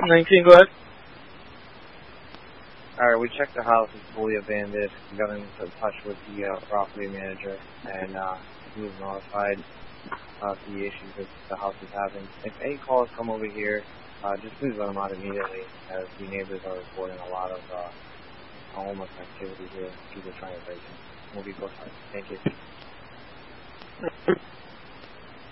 19, go ahead. Alright, we checked the house. It's fully abandoned. We got in touch with the property manager, and he was notified of the issues that the house is having. If any calls come over here, just please let them out immediately, as the neighbors are reporting a lot of homeless activity here. People trying to break in. We'll be close. Thank you.